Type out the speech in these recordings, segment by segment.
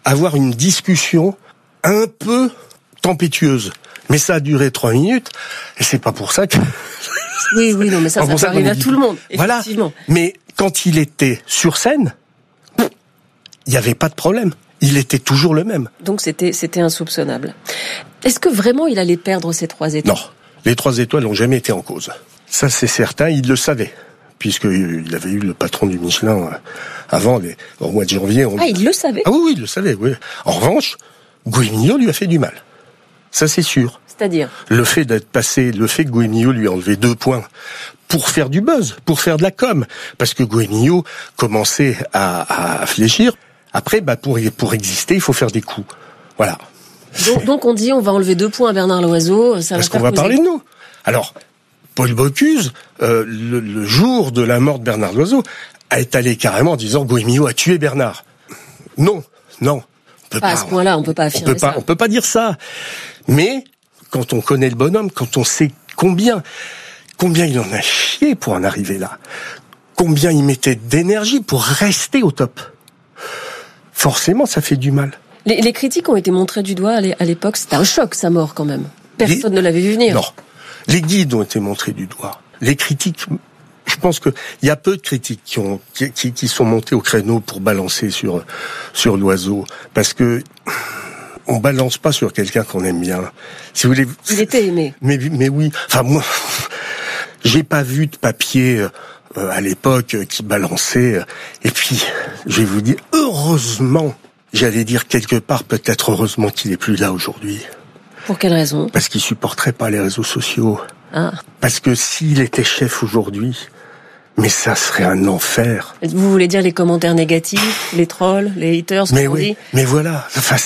avoir une discussion un peu tempétueuse. Mais ça a duré 3 minutes, et c'est pas pour ça que... Oui, non, mais ça peut arriver à tout le monde, effectivement. Voilà. Mais quand il était sur scène, il n'y avait pas de problème. Il était toujours le même. Donc c'était insoupçonnable. Est-ce que vraiment il allait perdre ces 3 étoiles ? Non, les 3 étoiles n'ont jamais été en cause. Ça c'est certain, il le savait. Puisqu'il avait eu le patron du Michelin avant, au mois de janvier. Il le savait ? Ah oui, il le savait, oui. En revanche, Gouet-Mignot lui a fait du mal. Ça, c'est sûr. C'est-à-dire ? Le fait que Gouet-Mignot lui a enlevé 2 points pour faire du buzz, pour faire de la com. Parce que Gouet-Mignot commençait à fléchir. Après, pour exister, il faut faire des coups. Voilà. Donc on dit, on va enlever 2 points à Bernard Loiseau. Parce qu'on va parler de nous. Alors, Paul Bocuse, le jour de la mort de Bernard Loiseau, a étalé carrément en disant Gouet-Mignot a tué Bernard. Non. Pas à ce point-là, on peut pas affirmer ça. On peut pas dire ça. Mais, quand on connaît le bonhomme, quand on sait combien il en a chié pour en arriver là, combien il mettait d'énergie pour rester au top, forcément, ça fait du mal. Les critiques ont été montrées du doigt à l'époque. C'était un choc, sa mort, quand même. Personne ne l'avait vu venir. Non. Les guides ont été montrés du doigt. Les critiques, je pense que il y a peu de critiques qui sont montés au créneau pour balancer sur Loiseau, parce que on balance pas sur quelqu'un qu'on aime bien. Si vous voulez. Il était aimé. Mais oui. Enfin moi, j'ai pas vu de papier à l'époque qui balançait. Et puis, je vais vous dire, heureusement, j'allais dire quelque part, peut-être heureusement qu'il est plus là aujourd'hui. Pour quelle raison ? Parce qu'il supporterait pas les réseaux sociaux. Ah. Parce que s'il était chef aujourd'hui, mais ça serait un enfer. Vous voulez dire les commentaires négatifs, les trolls, les haters, mais oui, mais voilà. Enfin,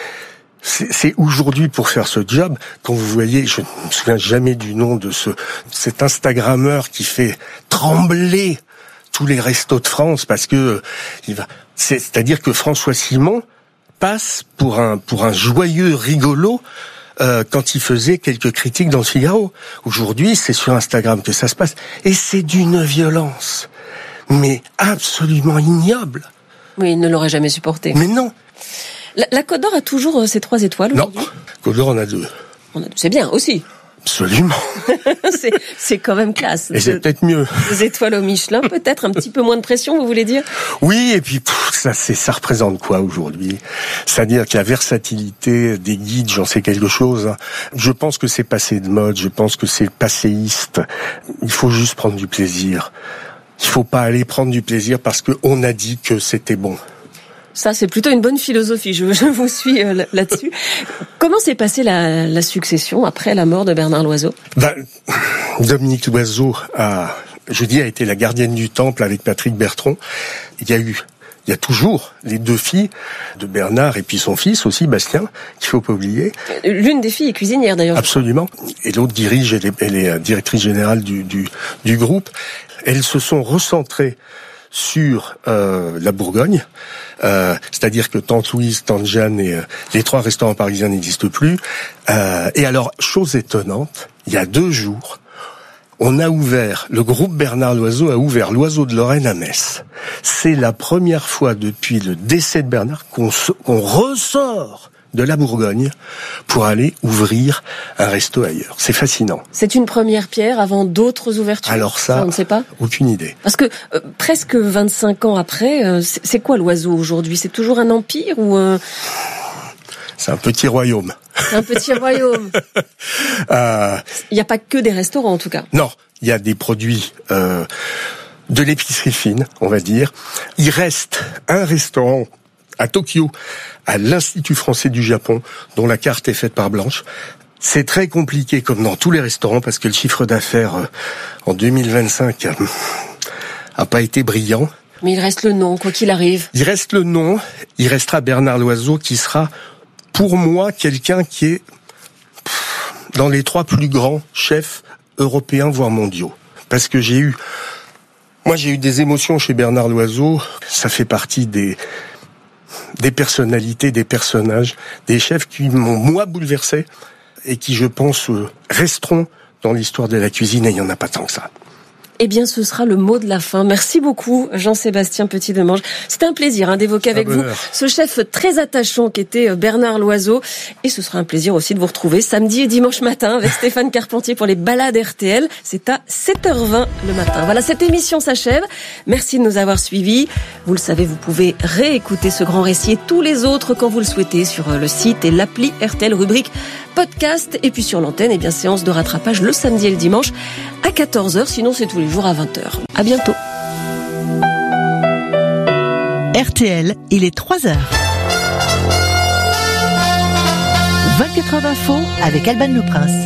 c'est aujourd'hui pour faire ce job, quand vous voyez, je ne me souviens jamais du nom de cet Instagrammeur qui fait trembler tous les restos de France parce que c'est-à-dire que François Simon passe pour un joyeux rigolo quand il faisait quelques critiques dans le Figaro. Aujourd'hui, c'est sur Instagram que ça se passe. Et c'est d'une violence, mais absolument ignoble. Oui, il ne l'aurait jamais supporté. Mais non. La Côte d'Or a toujours ses 3 étoiles aujourd'hui ? Non, Côte d'Or en a 2. C'est bien, aussi. Absolument. c'est quand même classe. Et c'est peut-être mieux. 2 étoiles au Michelin, peut-être un petit peu moins de pression, vous voulez dire ? Oui, et puis ça représente quoi aujourd'hui ? C'est-à-dire que la versatilité des guides, j'en sais quelque chose. Je pense que c'est passé de mode, je pense que c'est passéiste. Il faut juste prendre du plaisir. Il faut pas aller prendre du plaisir parce qu'on a dit que c'était bon. Ça, c'est plutôt une bonne philosophie, je vous suis là-dessus. Comment s'est passée la succession après la mort de Bernard Loiseau ? Dominique Loiseau a été la gardienne du temple avec Patrick Bertrand. Il y a toujours les 2 filles de Bernard et puis son fils aussi, Bastien, qu'il faut pas oublier. L'une des filles est cuisinière d'ailleurs. Absolument. Et l'autre elle est directrice générale du groupe. Elles se sont recentrées sur la Bourgogne, c'est-à-dire que Tante Louise, Tante Jeanne et les 3 restaurants parisiens n'existent plus. Et alors, chose étonnante, il y a 2 jours, le groupe Bernard Loiseau a ouvert l'Oiseau de Lorraine à Metz. C'est la première fois depuis le décès de Bernard qu'on ressort de la Bourgogne pour aller ouvrir un resto ailleurs. C'est fascinant. C'est une première pierre avant d'autres ouvertures. Alors ça, on ne sait pas. Aucune idée. Parce que presque 25 ans après, c'est quoi l'Oiseau aujourd'hui ? C'est toujours un empire ou C'est un petit royaume. Un petit royaume. Il n'y a pas que des restaurants en tout cas. Non, il y a des produits de l'épicerie fine, on va dire. Il reste un restaurant à Tokyo, à l'Institut français du Japon, dont la carte est faite par Blanche. C'est très compliqué, comme dans tous les restaurants, parce que le chiffre d'affaires en 2025 a pas été brillant. Mais il reste le nom, quoi qu'il arrive. Il reste le nom. Il restera Bernard Loiseau, qui sera, pour moi, quelqu'un qui est dans les 3 plus grands chefs européens, voire mondiaux. Parce que j'ai eu des émotions chez Bernard Loiseau. Ça fait partie des personnalités, des personnages, des chefs qui m'ont, moi, bouleversé et qui, je pense, resteront dans l'histoire de la cuisine, et il n'y en a pas tant que ça. Eh bien, ce sera le mot de la fin. Merci beaucoup, Jean-Sébastien Petit-Demange. C'était un plaisir d'évoquer avec vous ce chef très attachant qui était Bernard Loiseau. Et ce sera un plaisir aussi de vous retrouver samedi et dimanche matin avec Stéphane Carpentier pour les balades RTL. C'est à 7h20 le matin. Voilà, cette émission s'achève. Merci de nous avoir suivis. Vous le savez, vous pouvez réécouter ce grand récit et tous les autres quand vous le souhaitez sur le site et l'appli RTL, rubrique podcast. Et puis sur l'antenne, séance de rattrapage le samedi et le dimanche à 14h. Sinon, c'est tous les jours à 20h. À bientôt. RTL, il est 3h. 24 heures d'info avec Alban Le Prince.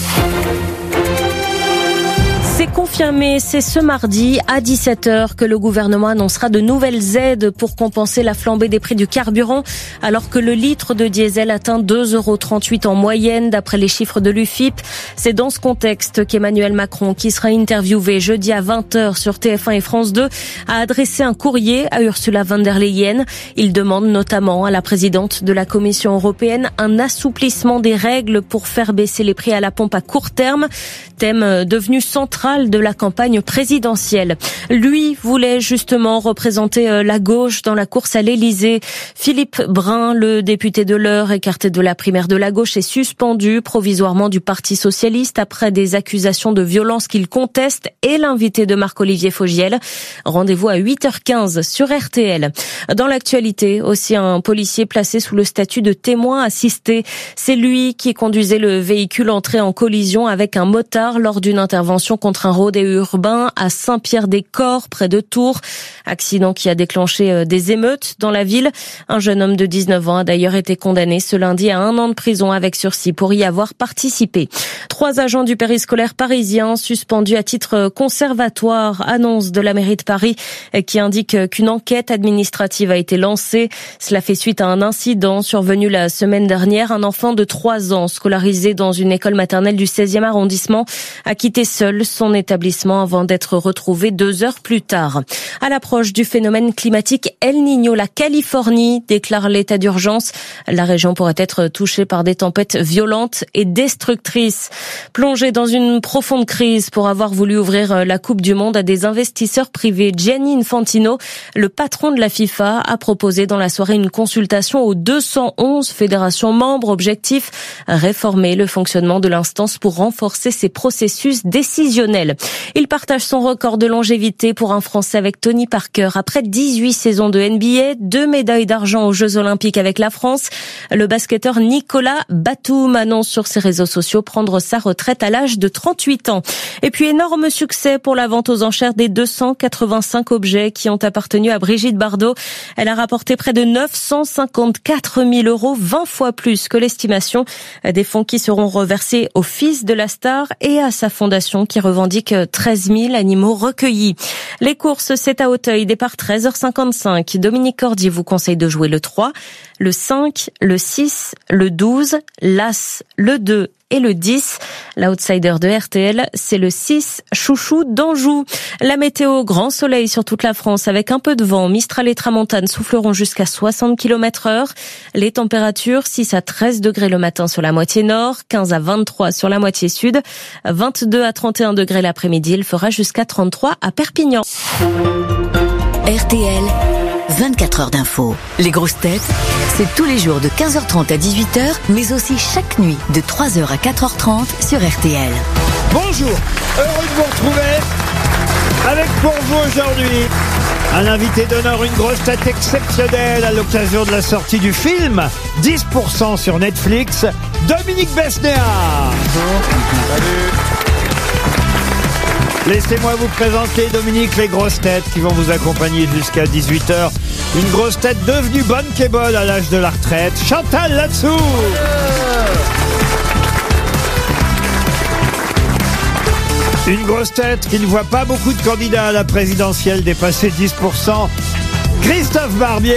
C'est confirmé, c'est ce mardi à 17h que le gouvernement annoncera de nouvelles aides pour compenser la flambée des prix du carburant, alors que le litre de diesel atteint 2,38 € en moyenne d'après les chiffres de l'UFIP. C'est dans ce contexte qu'Emmanuel Macron, qui sera interviewé jeudi à 20h sur TF1 et France 2, a adressé un courrier à Ursula von der Leyen. Il demande notamment à la présidente de la Commission européenne un assouplissement des règles pour faire baisser les prix à la pompe à court terme, thème devenu central de la campagne présidentielle. Lui voulait justement représenter la gauche dans la course à l'Élysée. Philippe Brun, le député de l'Eure, écarté de la primaire de la gauche, est suspendu provisoirement du Parti socialiste après des accusations de violence qu'il conteste, et l'invité de Marc-Olivier Fogiel. Rendez-vous à 8h15 sur RTL. Dans l'actualité, aussi un policier placé sous le statut de témoin assisté. C'est lui qui conduisait le véhicule entré en collision avec un motard lors d'une intervention contre un rodéo urbain à Saint-Pierre-des-Corps, près de Tours. Accident qui a déclenché des émeutes dans la ville. Un jeune homme de 19 ans a d'ailleurs été condamné ce lundi à 1 an de prison avec sursis pour y avoir participé. 3 agents du périscolaire parisien suspendus à titre conservatoire, annonce de la mairie de Paris qui indique qu'une enquête administrative a été lancée. Cela fait suite à un incident survenu la semaine dernière. Un enfant de 3 ans scolarisé dans une école maternelle du 16e arrondissement a quitté seul son établissement avant d'être retrouvé 2 heures plus tard. À l'approche du phénomène climatique El Niño, la Californie déclare l'état d'urgence. La région pourrait être touchée par des tempêtes violentes et destructrices. Plongée dans une profonde crise pour avoir voulu ouvrir la Coupe du Monde à des investisseurs privés, Gianni Infantino, le patron de la FIFA, a proposé dans la soirée une consultation aux 211 fédérations membres. Objectif, réformer le fonctionnement de l'instance pour renforcer ses processus décisionnels. Il partage son record de longévité pour un Français avec Tony Parker. Après 18 saisons de NBA, 2 médailles d'argent aux Jeux Olympiques avec la France, le basketteur Nicolas Batum annonce sur ses réseaux sociaux prendre sa retraite à l'âge de 38 ans. Et puis énorme succès pour la vente aux enchères des 285 objets qui ont appartenu à Brigitte Bardot. Elle a rapporté près de 954 000 €, 20 fois plus que l'estimation. Des fonds qui seront reversés au fils de la star et à sa fondation qui revendique 13 000 animaux recueillis. Les courses, c'est à Auteuil, départ 13h55. Dominique Cordier vous conseille de jouer le 3, le 5, le 6, le 12, l'As, le 2 et le 10. L'outsider de RTL, c'est le 6, Chouchou d'Anjou. La météo, grand soleil sur toute la France avec un peu de vent. Mistral et tramontane souffleront jusqu'à 60 km/h. Les températures, 6 à 13 degrés le matin sur la moitié nord, 15 à 23 sur la moitié sud, 22 à 31 degrés l'après-midi. Il fera jusqu'à 33 à Perpignan. RTL, 24 heures d'info. Les grosses têtes, c'est tous les jours de 15h30 à 18h, mais aussi chaque nuit de 3h à 4h30 sur RTL. Bonjour, heureux de vous retrouver avec pour vous aujourd'hui un invité d'honneur, une grosse tête exceptionnelle à l'occasion de la sortie du film 10% sur Netflix, Dominique Besnéard. Salut. Laissez-moi vous présenter, Dominique, les grosses têtes qui vont vous accompagner jusqu'à 18h. Une grosse tête devenue bankable à l'âge de la retraite, Chantal Latsou. Une grosse tête qui ne voit pas beaucoup de candidats à la présidentielle dépasser 10%, Christophe Barbier.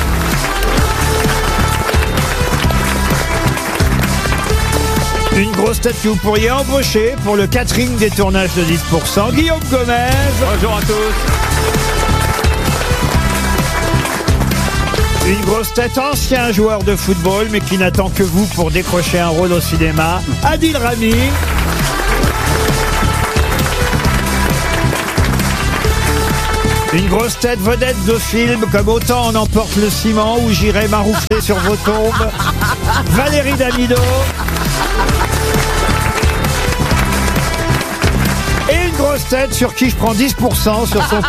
Une grosse tête que vous pourriez embaucher pour le catering des tournages de 10%, Guillaume Gomez. Bonjour à tous. Une grosse tête, ancien joueur de football, mais qui n'attend que vous pour décrocher un rôle au cinéma, Adil Rami. Une grosse tête vedette de film comme Autant en emporte le ciment ou J'irai maroufler sur vos tombes. Valérie Damido. Et une grosse tête sur qui je prends 10%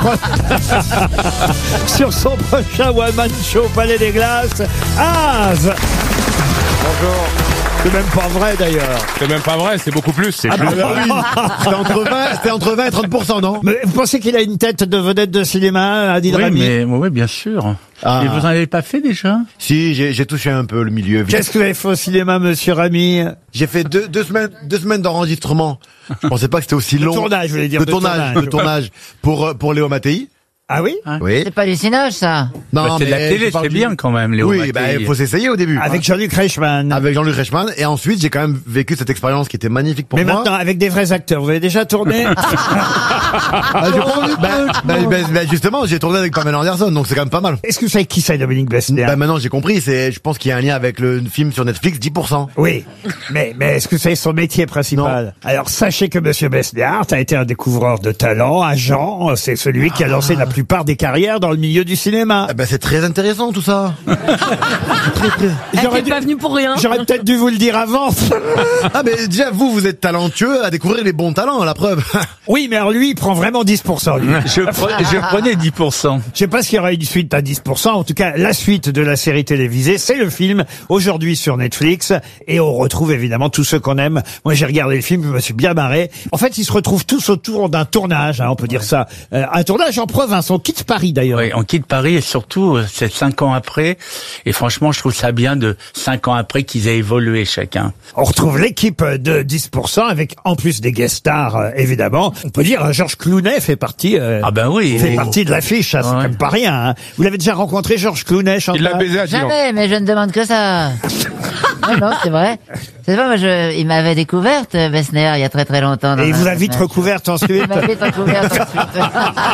sur son prochain one-man show Palais des Glaces, Az. Bonjour. C'est même pas vrai d'ailleurs. C'est même pas vrai, c'est beaucoup plus. C'est plus. C'était entre 20 et 30%, non? Mais vous pensez qu'il a une tête de vedette de cinéma, Adil Rami? Oui, bien sûr. Ah. Et vous en avez pas fait déjà? Si, j'ai touché un peu le milieu. Qu'est-ce que vous avez fait au cinéma, monsieur Rami? J'ai fait deux semaines d'enregistrement. Je pensais pas que c'était aussi long. Le tournage, je voulais dire. Le tournage pour Léo Mattei. Ah oui? Oui. C'est pas du cinoche, ça. Non, c'est de la télé, c'est bien quand même, Léo Mattei. Oui, il faut s'essayer au début. Avec Jean-Luc Reichmann. Avec Jean-Luc Reichmann. Et ensuite, j'ai quand même vécu cette expérience qui était magnifique pour moi. Mais maintenant, avec des vrais acteurs, vous avez déjà tourné? Justement, j'ai tourné avec Pamela Anderson, donc c'est quand même pas mal. Est-ce que vous savez qui c'est, Dominique Besnéard? Maintenant, j'ai compris. Je pense qu'il y a un lien avec le film sur Netflix, 10%. Oui. Mais est-ce que c'est son métier principal? Non. Alors, sachez que monsieur Besnéard a été un découvreur de talent, agent. C'est celui qui a lancé la plupart des carrières dans le milieu du cinéma. C'est très intéressant, tout ça. J'aurais pas venu pour rien. J'aurais peut-être dû vous le dire avant. Mais déjà, vous êtes talentueux à découvrir les bons talents, la preuve. Oui, mais alors lui, il prend vraiment 10%. Lui. Je prenais 10%. Je sais pas s'il y aura une suite à 10%. En tout cas, la suite de la série télévisée, c'est le film, aujourd'hui sur Netflix. Et on retrouve évidemment tous ceux qu'on aime. Moi, j'ai regardé le film, je me suis bien marré. En fait, ils se retrouvent tous autour d'un tournage, on peut dire ça. Un tournage en province. On quitte Paris, d'ailleurs. Oui, on quitte Paris et surtout, c'est 5 ans après. Et franchement, je trouve ça bien de 5 ans après qu'ils aient évolué chacun. On retrouve l'équipe de 10% avec, en plus des guest stars, évidemment. On peut dire, Georges Clooney fait partie, partie de l'affiche. C'est quand même pas rien. Vous l'avez déjà rencontré, Georges Clooney, Chantal? Il l'a baisé à Dijon. Jamais, mais je ne demande que ça. Non, c'est vrai. C'est vrai, il m'avait découverte, Besnéard, il y a très très longtemps. Et il vous a vite recouverte ensuite. Il m'a vite recouverte ensuite.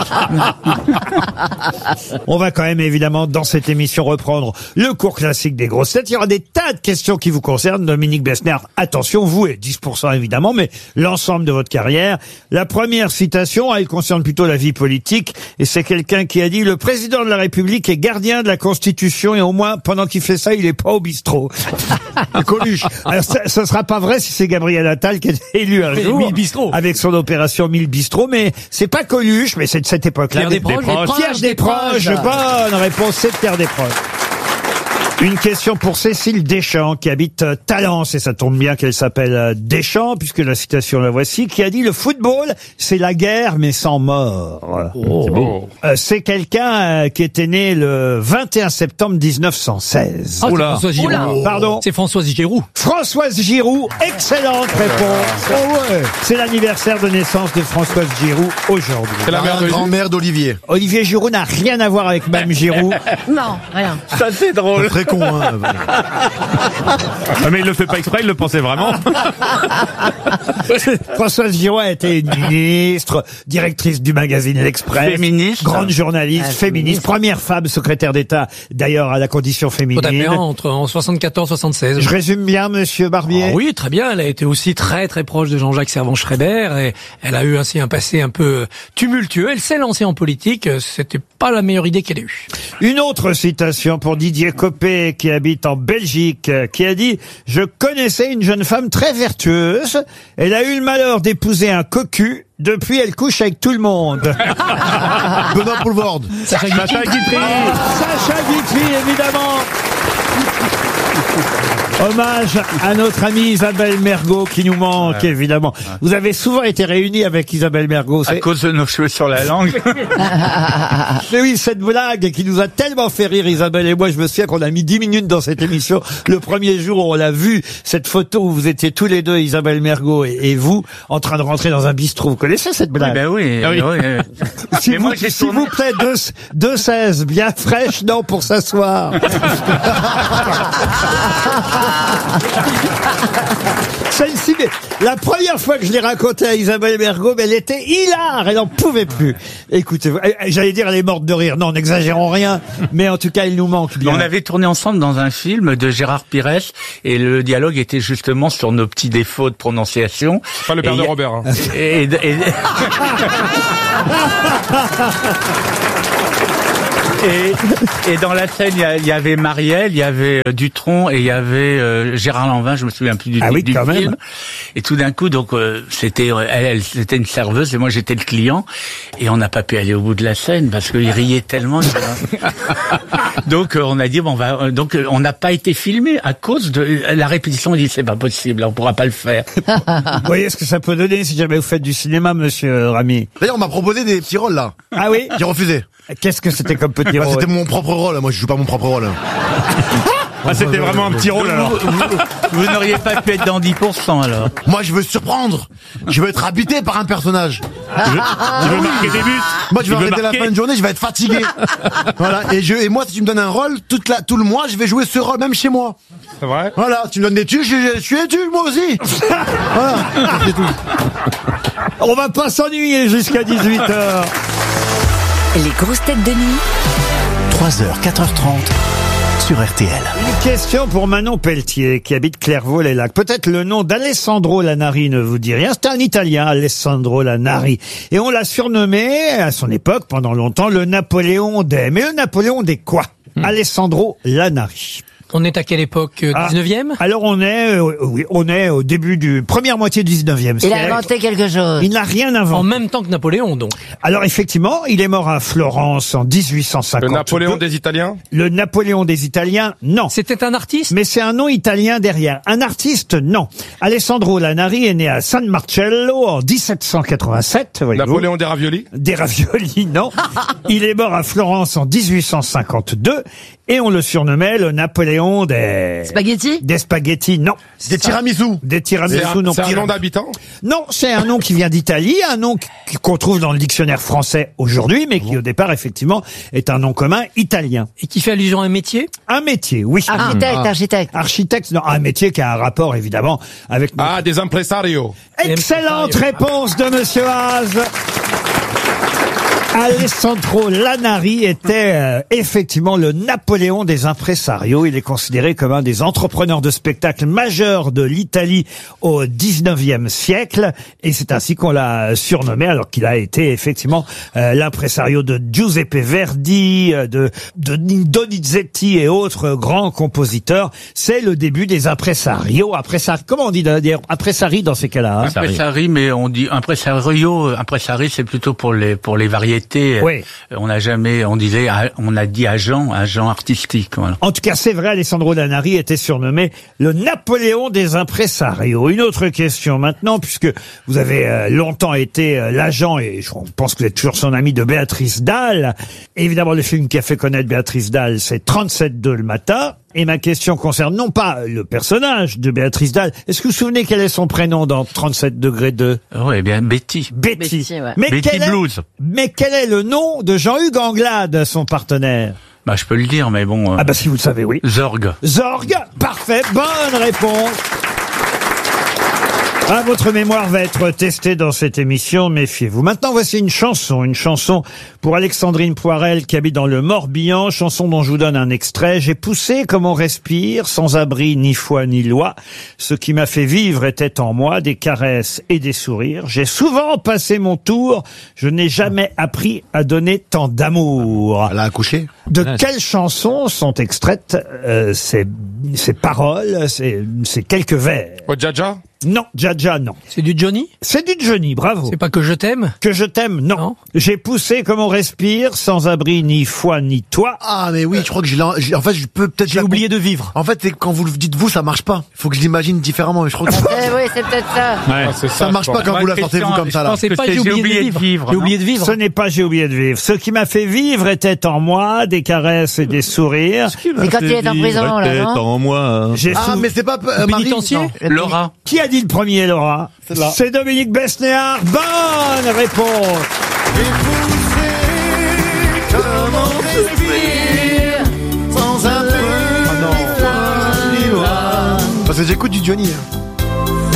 On va quand même évidemment dans cette émission reprendre le cours classique des grosses têtes. Il y aura des tas de questions qui vous concernent, Dominique Besnéard. Attention, vous et 10% évidemment, mais l'ensemble de votre carrière. La première citation, elle concerne plutôt la vie politique, et c'est quelqu'un qui a dit: le président de la République est gardien de la Constitution, et au moins pendant qu'il fait ça, il est pas au bistrot. Coluche. Alors ça sera pas vrai si c'est Gabriel Attal qui est élu un jour 1000 bistrots avec son opération 1000 bistrots, mais c'est pas Coluche, mais c'est de cette époque-là. Pierre Desproges. Pierre Desproges. Bonne réponse, c'est Pierre Desproges. Une question pour Cécile Deschamps, qui habite Talence, et ça tombe bien qu'elle s'appelle Deschamps, puisque la citation la voici, qui a dit: le football, c'est la guerre, mais sans mort. C'est beau. C'est quelqu'un qui était né le 21 septembre 1916. Ah, Françoise Giroud. Pardon? C'est Françoise Giroud. Françoise Giroud, excellente réponse. Ouais. C'est l'anniversaire de naissance de Françoise Giroud aujourd'hui. C'est la mère de grand-mère d'Olivier. Olivier Giroud n'a rien à voir avec Mme Giroud. Non, rien. Ça, c'est drôle. Très con, hein. Mais il le fait pas exprès, il le pensait vraiment. Françoise Giroud a été une ministre, directrice du magazine L'Express, Féministe. grande journaliste, féministe, première femme secrétaire d'État d'ailleurs à la condition féminine. En 74-76. Je résume bien, monsieur Barbier? Oui, très bien. Elle a été aussi très très proche de Jean-Jacques Servan-Schreiber et elle a eu ainsi un passé un peu tumultueux. Elle s'est lancée en politique. C'était pas la meilleure idée qu'elle ait eue. Une autre citation pour Didier Coppé, qui habite en Belgique, qui a dit: je connaissais une jeune femme très vertueuse. Elle a eu le malheur d'épouser un cocu. Depuis, elle couche avec tout le monde. Benoît Poulvord. Sacha Guitry. Sacha Guitry, évidemment. Hommage à notre amie Isabelle Mergo qui nous manque, évidemment. Vous avez souvent été réunis avec Isabelle Mergo. À cause de nos cheveux sur la langue. Mais oui, cette blague qui nous a tellement fait rire, Isabelle et moi, je me souviens qu'on a mis 10 minutes dans cette émission. Le premier jour où on l'a vu, cette photo où vous étiez tous les deux, Isabelle Mergo et vous, en train de rentrer dans un bistrot. Vous connaissez cette blague? Oui. S'il vous plaît, 2,16, bien fraîche, non, pour s'asseoir. Celle-ci, mais la première fois que je l'ai racontée à Isabelle Mergo, elle était hilar, elle n'en pouvait plus. Écoutez, j'allais dire elle est morte de rire. Non, n'exagérons rien, mais en tout cas, il nous manque bien. On avait tourné ensemble dans un film de Gérard Pires et le dialogue était justement sur nos petits défauts de prononciation. Pas le père de Robert. Hein. Et dans la scène, il y avait Marielle, il y avait Dutronc et il y avait Gérard Lanvin, je me souviens plus du film. Même. Et tout d'un coup, donc c'était c'était une serveuse et moi j'étais le client et on n'a pas pu aller au bout de la scène parce qu'il riait tellement. Donc on a dit bon on n'a pas été filmé à cause de la répétition. On dit c'est pas possible, on pourra pas le faire. Vous voyez ce que ça peut donner si jamais vous faites du cinéma, monsieur Rami. D'ailleurs, on m'a proposé des petits rôles là. Ah oui? J'ai refusé. Qu'est-ce que c'était comme petit rôle? C'était mon propre rôle. Moi, je joue pas mon propre rôle. Ah, c'était vraiment un petit rôle alors. Vous n'auriez pas pu être dans 10% alors. Moi, je veux surprendre. Je veux être habité par un personnage. Tu veux marquer des buts. Moi, je vais arrêter la fin de journée, je vais être fatigué. Voilà. Et moi, si tu me donnes un rôle, tout le mois, je vais jouer ce rôle, même chez moi. C'est vrai? Voilà. Tu me donnes des tues, je suis étu, moi aussi. Voilà. C'est tout. On va pas s'ennuyer jusqu'à 18h. Les grosses têtes de nuit. 3h, 4h30 sur RTL. Une question pour Manon Pelletier qui habite Clairvaux-les-Lacs. Peut-être le nom d'Alessandro Lanari ne vous dit rien. C'était un Italien, Alessandro Lanari. Et on l'a surnommé, à son époque, pendant longtemps, le Napoléon des... Mais le Napoléon des quoi? Alessandro Lanari. On est à quelle époque? 19e? Alors on est au début du première moitié du 19e siècle. Il a inventé quelque chose. Il n'a rien inventé. En même temps que Napoléon, donc. Alors effectivement, il est mort à Florence en 1850. Le Napoléon des Italiens? Le Napoléon des Italiens, non. C'était un artiste? Mais c'est un nom italien derrière. Un artiste, non. Alessandro Lanari est né à San Marcello en 1787. Napoléon des raviolis? Des raviolis, non. Il est mort à Florence en 1852 et on le surnommait le Napoléon des... Spaghetti? Des spaghettis, non. Des tiramisu? Des tiramisu, non. C'est un nom d'habitant? Non, c'est un nom qui vient d'Italie, un nom qu'on trouve dans le dictionnaire français aujourd'hui, mais qui au départ, effectivement, est un nom commun italien. Et qui fait allusion à un métier? Un métier, oui. Architecte. Architecte, non, un métier qui a un rapport, évidemment, avec... Ah, des impresarios. Excellente réponse de Monsieur Haas. Alessandro Lanari était effectivement le Napoléon des impresarios. Il est considéré comme un des entrepreneurs de spectacle majeurs de l'Italie au 19e siècle. Et c'est ainsi qu'on l'a surnommé, alors qu'il a été effectivement l'impresario de Giuseppe Verdi, de Donizetti et autres grands compositeurs. C'est le début des impresarios. Comment on dit d'ailleurs impresari dans ces cas-là? Impresari, mais on dit impresario. Impresari, c'est plutôt pour les variétés. Oui. On a dit agent artistique. Voilà. En tout cas, c'est vrai, Alessandro Lanari était surnommé le Napoléon des impresarios. Une autre question maintenant, puisque vous avez longtemps été l'agent, et je pense que vous êtes toujours son ami, de Béatrice Dalle. Évidemment, le film qui a fait connaître Béatrice Dalle, c'est 37 le matin. Et ma question concerne non pas le personnage de Béatrice Dalle. Est-ce que vous vous souvenez quel est son prénom dans 37°2? Oui, bien Betty. Betty. Ouais. Betty Blues. Mais quel est le nom de Jean-Hugues Anglade, son partenaire? Bah, je peux le dire, mais bon. Ah bah si vous le savez, oui. Zorg. Zorg, parfait, bonne réponse. Ah, votre mémoire va être testée dans cette émission, méfiez-vous. Maintenant, voici une chanson pour Alexandrine Poirel qui habite dans le Morbihan, chanson dont je vous donne un extrait. J'ai poussé comme on respire, sans abri ni foi ni loi. Ce qui m'a fait vivre était en moi des caresses et des sourires. J'ai souvent passé mon tour, je n'ai jamais appris à donner tant d'amour. Elle a accouché. De quelles chansons sont extraites ces paroles, ces quelques vers? Jaja? Non, Jaja, non. C'est du Johnny? C'est du Johnny, bravo. C'est pas Que je t'aime? Que je t'aime, non. J'ai poussé comme on respire, sans abri ni foi ni toi. Ah, mais oui, je crois que en fait, je peux peut-être... J'ai oublié de vivre. En fait, quand vous le dites vous, ça marche pas. Il faut que je l'imagine différemment, mais je crois que... Oui, c'est peut-être ça. Ouais, c'est ça marche pas quand vous la sortez vous comme ça, là. C'est pas J'ai oublié de vivre. J'ai oublié de vivre. Ce n'est pas J'ai oublié de vivre. Ce qui m'a fait vivre était en moi, des caresses et des sourires. C'est quand il est en prison, là, non? en moi. Mais c'est pas... Pénitencier? Laura. Qui a dit le premier, Laura? C'est Dominique Besnéard. Bonne réponse. Parce que j'écoute du Johnny.